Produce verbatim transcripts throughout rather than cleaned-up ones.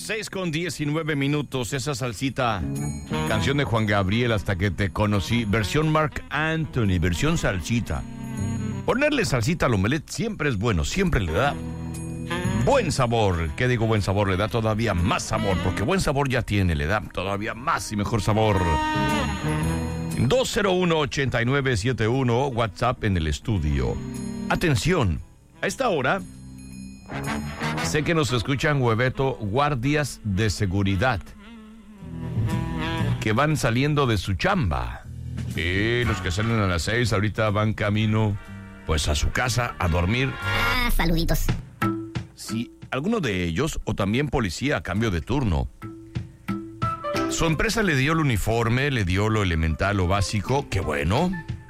seis con diecinueve minutos, esa salsita, canción de Juan Gabriel, Hasta que te conocí, versión Marc Anthony, versión salsita. Ponerle salsita al omelette siempre es bueno, siempre le da buen sabor. ¿Qué digo buen sabor? Le da todavía más sabor, porque buen sabor ya tiene, le da todavía más y mejor sabor. dos cero uno, ocho nueve siete uno, WhatsApp en el estudio. Atención, a esta hora sé que nos escuchan, Hueveto, guardias de seguridad que van saliendo de su chamba. Y los que salen a las seis ahorita van camino pues a su casa a dormir. Ah, saluditos. Si alguno de ellos, o también policía a cambio de turno, su empresa le dio el uniforme, le dio lo elemental, lo básico, qué bueno.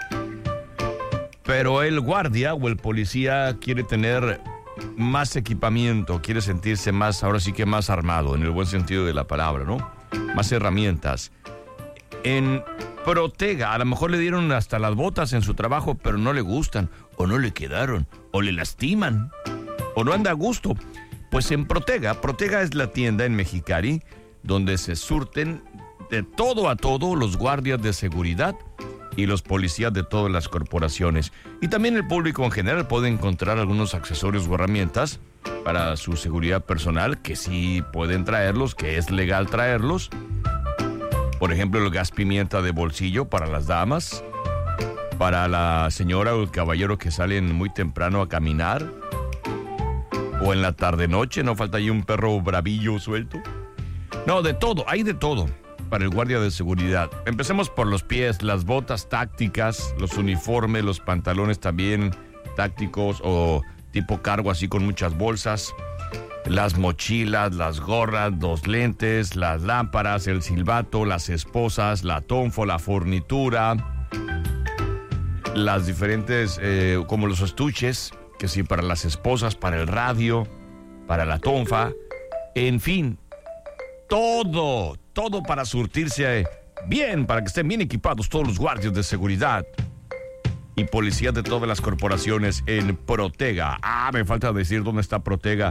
Pero el guardia o el policía quiere tener más equipamiento, quiere sentirse más, ahora sí que más armado, en el buen sentido de la palabra, ¿no? Más herramientas. En Protega, a lo mejor le dieron hasta las botas en su trabajo, pero no le gustan, o no le quedaron, o le lastiman, o no anda a gusto. Pues en Protega, Protega es la tienda en Mexicali, donde se surten de todo a todo los guardias de seguridad y los policías de todas las corporaciones. Y también el público en general puede encontrar algunos accesorios o herramientas para su seguridad personal, que sí pueden traerlos, que es legal traerlos. Por ejemplo, el gas pimienta de bolsillo para las damas, para la señora o el caballero que salen muy temprano a caminar, o en la tarde-noche, no falta ahí un perro bravillo suelto. No, de todo, hay de todo para el guardia de seguridad. Empecemos por los pies, las botas tácticas, los uniformes, los pantalones también tácticos o tipo cargo así con muchas bolsas, las mochilas, las gorras, los lentes, las lámparas, el silbato, las esposas, la tonfa, la fornitura, las diferentes, eh, como los estuches, que sí, para las esposas, para el radio, para la tonfa, en fin, todo, todo para surtirse bien, para que estén bien equipados todos los guardias de seguridad y policías de todas las corporaciones en Protega. Ah, me falta decir dónde está Protega.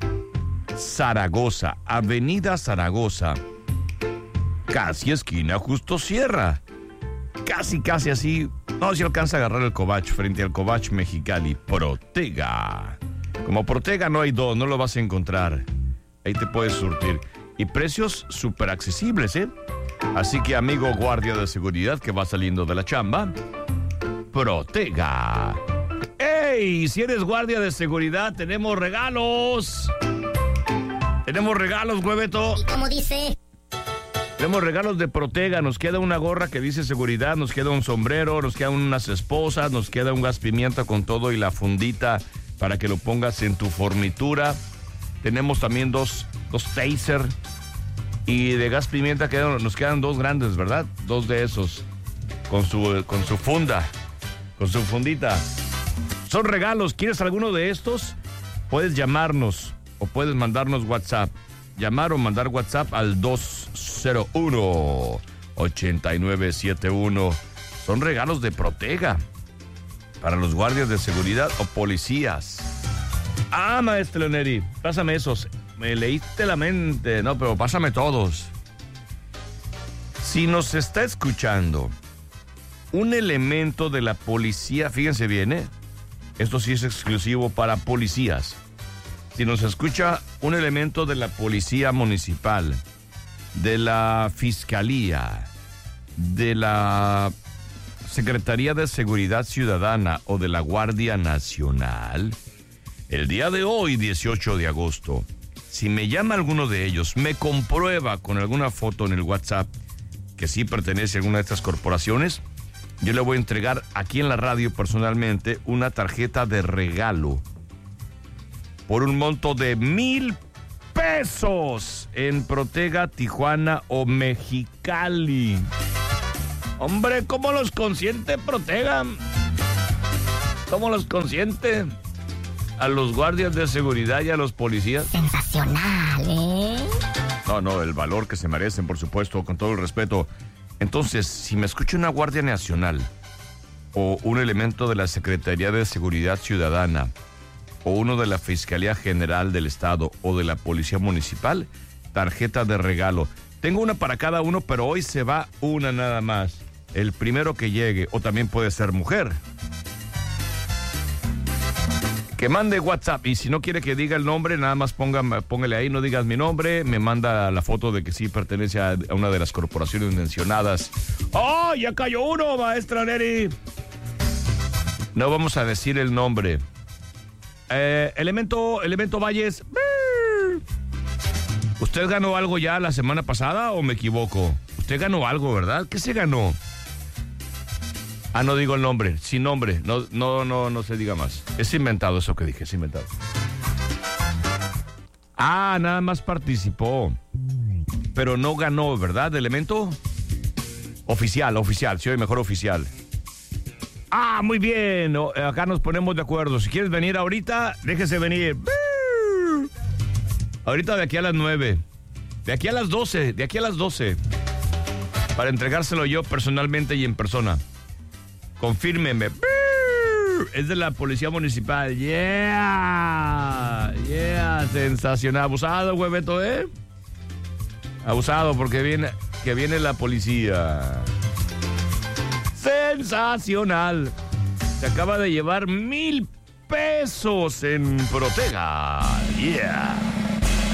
Zaragoza, Avenida Zaragoza, casi esquina Justo Sierra. Casi, casi así. No, si alcanza a agarrar el Cobach, frente al Cobach Mexicali. Protega. Como Protega no hay dos, no lo vas a encontrar. Ahí te puedes surtir. Y precios súper accesibles, ¿eh? Así que, amigo guardia de seguridad que va saliendo de la chamba, Protega. ¡Ey! Si eres guardia de seguridad, tenemos regalos. Tenemos regalos, Hueveto. ¿Y cómo dice? Tenemos regalos de Protega. Nos queda una gorra que dice seguridad, nos queda un sombrero, nos quedan unas esposas, nos queda un gas pimienta con todo y la fundita para que lo pongas en tu fornitura. Tenemos también dos, dos taser. Y de gas pimienta quedan, nos quedan dos grandes, ¿verdad? Dos de esos. Con su, con su funda. Con su fundita. Son regalos. ¿Quieres alguno de estos? Puedes llamarnos. O puedes mandarnos WhatsApp. Llamar o mandar WhatsApp al dos cero uno, ocho nueve siete uno. Son regalos de Protega para los guardias de seguridad o policías. Ah, maestro Neri, pásame esos. Me leíste la mente. No, pero pásame todos. Si nos está escuchando un elemento de la policía, fíjense bien, ¿eh? Esto sí es exclusivo para policías. Si nos escucha un elemento de la Policía Municipal, de la Fiscalía, de la Secretaría de Seguridad Ciudadana o de la Guardia Nacional, el día de hoy, dieciocho de agosto, si me llama alguno de ellos, me comprueba con alguna foto en el WhatsApp que sí pertenece a alguna de estas corporaciones, yo le voy a entregar aquí en la radio personalmente una tarjeta de regalo por un monto de mil pesos en Protega, Tijuana o Mexicali. Hombre, ¿cómo los consiente Protega? ¿Cómo los consiente a los guardias de seguridad y a los policías? Sensacional, ¿eh? No, no, el valor que se merecen, por supuesto, con todo el respeto. Entonces, si me escucha una Guardia Nacional o un elemento de la Secretaría de Seguridad Ciudadana o uno de la Fiscalía General del Estado o de la Policía Municipal, tarjeta de regalo. Tengo una para cada uno, pero hoy se va una nada más. El primero que llegue, o también puede ser mujer. Que mande WhatsApp, y si no quiere que diga el nombre, nada más ponga, póngale ahí, no digas mi nombre, me manda la foto de que sí pertenece a, a una de las corporaciones mencionadas. ¡Oh, ya cayó uno, maestra Neri! No vamos a decir el nombre. Eh, elemento, Elemento Valles. ¿Usted ganó algo ya la semana pasada o me equivoco? Usted ganó algo, ¿verdad? ¿Qué se ganó? Ah, no digo el nombre, sin nombre, no, no, no, no se diga más. Es inventado eso que dije, es inventado. Ah, nada más participó, pero no ganó, ¿verdad? Elemento oficial, oficial, sí, mejor oficial. Ah, muy bien, acá nos ponemos de acuerdo. Si quieres venir ahorita, déjese venir. Ahorita de aquí a las nueve, de aquí a las doce, de aquí a las doce, para entregárselo yo personalmente y en persona. Confírmeme. Es de la policía municipal. Yeah. Yeah. Sensacional. Abusado, güey, Beto, ¿eh? Abusado porque viene, que viene la policía. Sensacional. Se acaba de llevar mil pesos en Protega. Yeah.